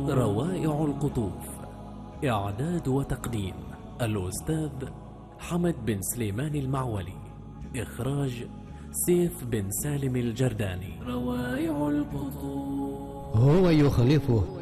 روائع القطوف. إعداد وتقديم الأستاذ حمد بن سليمان المعولي. إخراج سيف بن سالم الجرداني. روائع القطوف. هو يخلفه